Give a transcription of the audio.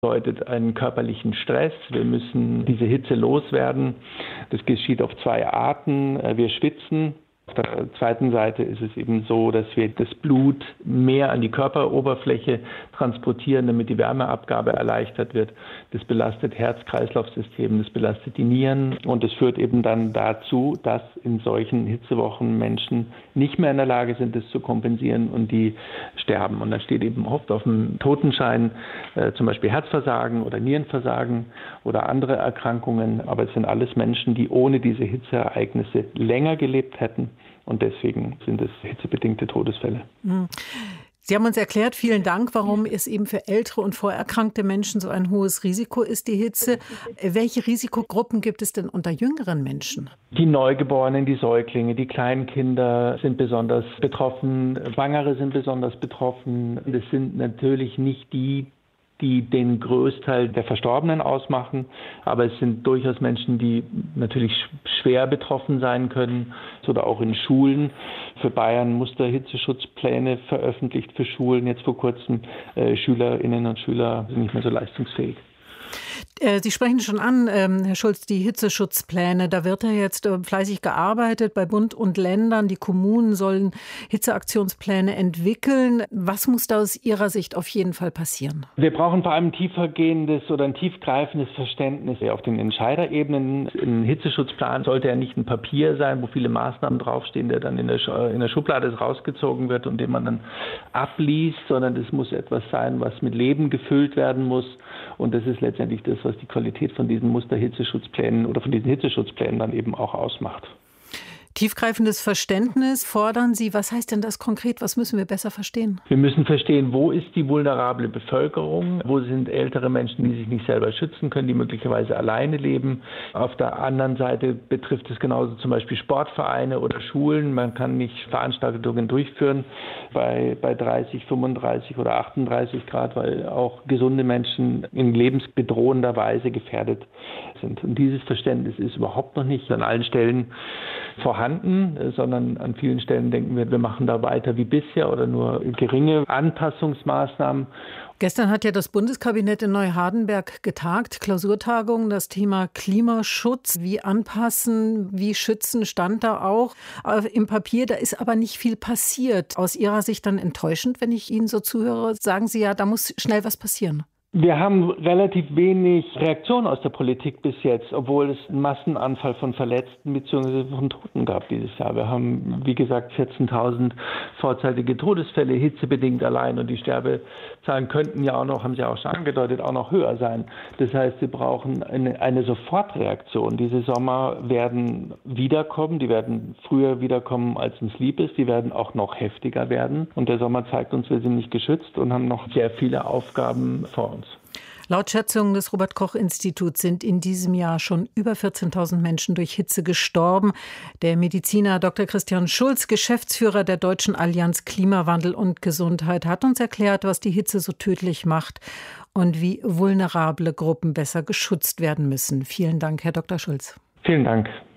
bedeutet einen körperlichen Stress. Wir müssen diese Hitze loswerden. Das geschieht auf zwei Arten. Wir schwitzen. Auf der zweiten Seite ist es eben so, dass wir das Blut mehr an die Körperoberfläche transportieren, damit die Wärmeabgabe erleichtert wird. Das belastet Herz-Kreislauf-System, das belastet die Nieren und es führt eben dann dazu, dass in solchen Hitzewochen Menschen nicht mehr in der Lage sind, das zu kompensieren und die sterben. Und dann steht eben oft auf dem Totenschein zum Beispiel Herzversagen oder Nierenversagen oder andere Erkrankungen. Aber es sind alles Menschen, die ohne diese Hitzeereignisse länger gelebt hätten. Und deswegen sind es hitzebedingte Todesfälle. Sie haben uns erklärt, vielen Dank, warum es eben für ältere und vorerkrankte Menschen so ein hohes Risiko ist, die Hitze. Welche Risikogruppen gibt es denn unter jüngeren Menschen? Die Neugeborenen, die Säuglinge, die kleinen Kinder sind besonders betroffen. Schwangere sind besonders betroffen. Das sind natürlich nicht die den Großteil der Verstorbenen ausmachen. Aber es sind durchaus Menschen, die natürlich schwer betroffen sein können oder auch in Schulen. Für Bayern Muster-Hitzeschutzpläne veröffentlicht für Schulen. Jetzt vor kurzem Schülerinnen und Schüler sind nicht mehr so leistungsfähig. Sie sprechen schon an, Herr Schulz, die Hitzeschutzpläne. Da wird ja jetzt fleißig gearbeitet bei Bund und Ländern. Die Kommunen sollen Hitzeaktionspläne entwickeln. Was muss da aus Ihrer Sicht auf jeden Fall passieren? Wir brauchen vor allem ein tiefergehendes oder ein tiefgreifendes Verständnis auf den Entscheiderebenen. Ein Hitzeschutzplan sollte ja nicht ein Papier sein, wo viele Maßnahmen draufstehen, der dann in der Schublade rausgezogen wird und den man dann abliest, sondern es muss etwas sein, was mit Leben gefüllt werden muss. Und das ist letztendlich das, was die Qualität von diesen Muster-Hitzeschutzplänen oder von diesen Hitzeschutzplänen dann eben auch ausmacht. Tiefgreifendes Verständnis fordern Sie. Was heißt denn das konkret? Was müssen wir besser verstehen? Wir müssen verstehen, wo ist die vulnerable Bevölkerung? Wo sind ältere Menschen, die sich nicht selber schützen können, die möglicherweise alleine leben? Auf der anderen Seite betrifft es genauso zum Beispiel Sportvereine oder Schulen. Man kann nicht Veranstaltungen durchführen bei 30, 35 oder 38 Grad, weil auch gesunde Menschen in lebensbedrohender Weise gefährdet sind. Und dieses Verständnis ist überhaupt noch nicht an allen Stellen vorhanden, sondern an vielen Stellen denken wir machen da weiter wie bisher oder nur geringe Anpassungsmaßnahmen. Gestern hat ja das Bundeskabinett in Neuhardenberg getagt, Klausurtagung, das Thema Klimaschutz, wie anpassen, wie schützen, stand da auch im Papier. Da ist aber nicht viel passiert. Aus Ihrer Sicht dann enttäuschend, wenn ich Ihnen so zuhöre, sagen Sie ja, da muss schnell was passieren. Wir haben relativ wenig Reaktion aus der Politik bis jetzt, obwohl es einen Massenanfall von Verletzten bzw. von Toten gab dieses Jahr. Wir haben, wie gesagt, 14.000 vorzeitige Todesfälle, hitzebedingt allein. Und die Sterbezahlen könnten ja auch noch, haben Sie auch schon angedeutet, auch noch höher sein. Das heißt, wir brauchen eine Sofortreaktion. Diese Sommer werden wiederkommen. Die werden früher wiederkommen, als uns lieb ist. Die werden auch noch heftiger werden. Und der Sommer zeigt uns, wir sind nicht geschützt und haben noch sehr viele Aufgaben vor uns. Laut Schätzungen des Robert-Koch-Instituts sind in diesem Jahr schon über 14.000 Menschen durch Hitze gestorben. Der Mediziner Dr. Christian Schulz, Geschäftsführer der Deutschen Allianz Klimawandel und Gesundheit, hat uns erklärt, was die Hitze so tödlich macht und wie vulnerable Gruppen besser geschützt werden müssen. Vielen Dank, Herr Dr. Schulz. Vielen Dank.